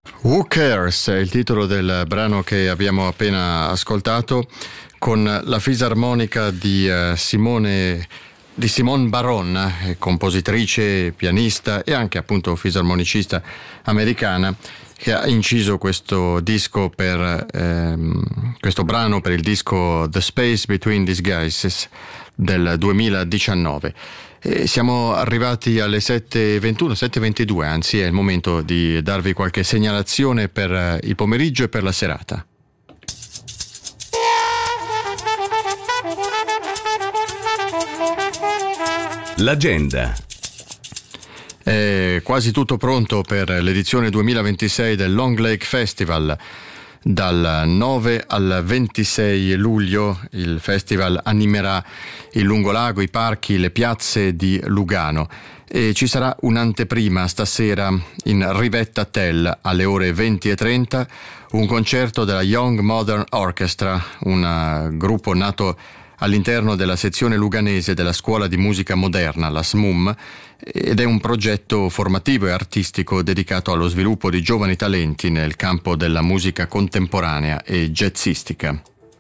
Who Cares è il titolo del brano che abbiamo appena ascoltato, con la fisarmonica di Simone Baron, compositrice, pianista e anche appunto fisarmonicista americana, che ha inciso questo disco questo brano per il disco The Space Between Disguises del 2019. E siamo arrivati alle 7:21, 7:22, anzi è il momento di darvi qualche segnalazione per il pomeriggio e per la serata. L'agenda. È quasi tutto pronto per l'edizione 2026 del Long Lake Festival. Dal 9 al 26 luglio il festival animerà il lungolago, i parchi, le piazze di Lugano, e ci sarà un'anteprima stasera in Rivetta Tell alle ore 20:30, un concerto della Young Modern Orchestra, un gruppo nato all'interno della sezione luganese della Scuola di Musica Moderna, la SMUM, ed è un progetto formativo e artistico dedicato allo sviluppo di giovani talenti nel campo della musica contemporanea e jazzistica.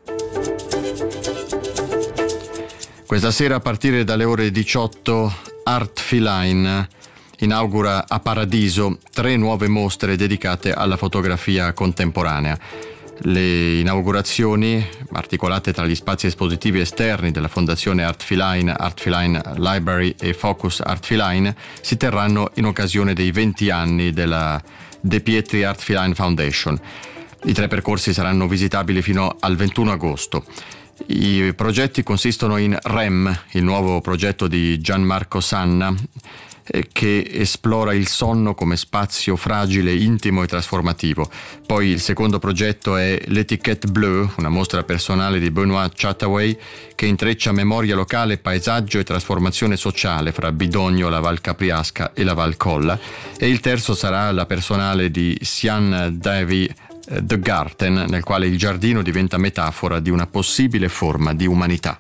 Questa sera, a partire dalle ore 18, Art Feline inaugura a Paradiso 3 nuove mostre dedicate alla fotografia contemporanea. Le inaugurazioni, articolate tra gli spazi espositivi esterni della Fondazione Art Feline Library e Focus Art Feline, si terranno in occasione dei 20 anni della De Pietri Art Feline Foundation. I 3 percorsi saranno visitabili fino al 21 agosto. I progetti consistono in REM, il nuovo progetto di Gianmarco Sanna, che esplora il sonno come spazio fragile, intimo e trasformativo. Poi il secondo progetto è l'Etiquette Bleue, una mostra personale di Benoît Chataway che intreccia memoria locale, paesaggio e trasformazione sociale fra Bidogno, la Val Capriasca e la Val Colla. E il terzo sarà la personale di Sian Davy, The Garden, nel quale il giardino diventa metafora di una possibile forma di umanità.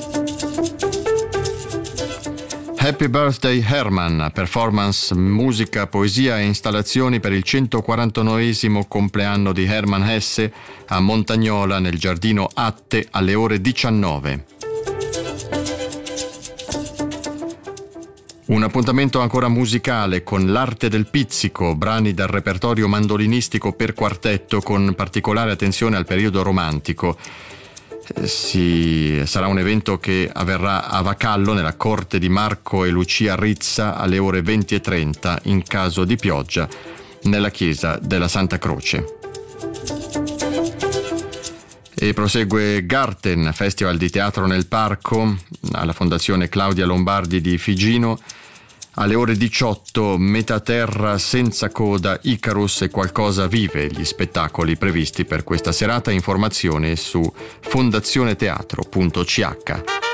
Happy Birthday Herman, performance, musica, poesia e installazioni per il 149esimo compleanno di Hermann Hesse a Montagnola nel giardino Atte alle ore 19. Un appuntamento ancora musicale con l'Arte del Pizzico, brani dal repertorio mandolinistico per quartetto con particolare attenzione al periodo romantico. Sarà un evento che avverrà a Vacallo nella corte di Marco e Lucia Rizza alle ore 20:30 in caso di pioggia nella chiesa della Santa Croce. E prosegue Garten, festival di teatro nel parco alla Fondazione Claudia Lombardi di Figino. Alle ore 18, Metaterra, Senza Coda, Icarus e Qualcosa Vive, gli spettacoli previsti per questa serata. Informazione su fondazioneteatro.ch.